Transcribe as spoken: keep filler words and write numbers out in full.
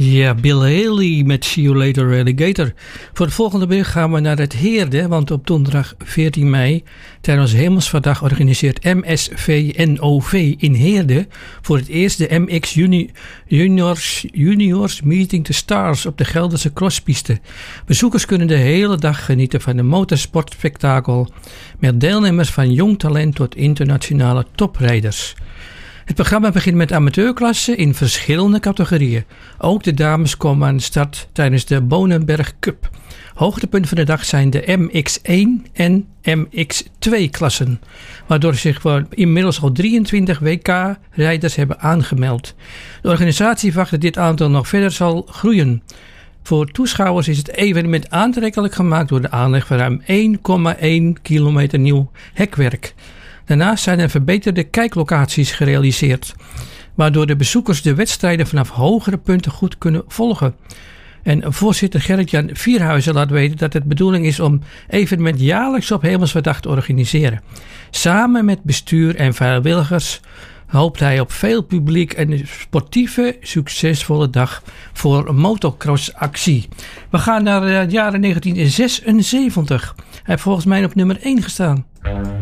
Ja, Bill Haley met See You Later Alligator. Voor het volgende bericht gaan we naar het Heerde, want op donderdag veertien mei tijdens Hemelsvaartdag organiseert M S V N O V in Heerde voor het eerst de M X Juni- Juniors, Juniors Meeting the Stars op de Gelderse crosspiste. Bezoekers kunnen de hele dag genieten van een motorsportspektakel met deelnemers van jong talent tot internationale toprijders. Het programma begint met amateurklassen in verschillende categorieën. Ook de dames komen aan de start tijdens de Bonenberg Cup. Hoogtepunten van de dag zijn de M X één en M X twee klassen, waardoor zich inmiddels al drieëntwintig W K-rijders hebben aangemeld. De organisatie verwacht dat dit aantal nog verder zal groeien. Voor toeschouwers is het evenement aantrekkelijk gemaakt door de aanleg van ruim één komma één kilometer nieuw hekwerk. Daarnaast zijn er verbeterde kijklocaties gerealiseerd, waardoor de bezoekers de wedstrijden vanaf hogere punten goed kunnen volgen. En voorzitter Gerrit-Jan Vierhuizen laat weten dat het bedoeling is om evenement jaarlijks op Hemelsvaartdag te organiseren. Samen met bestuur en vrijwilligers hoopt hij op veel publiek en een sportieve, succesvolle dag voor een motocrossactie. We gaan naar het jaren negentien zesenzeventig. Hij heeft volgens mij op nummer één gestaan.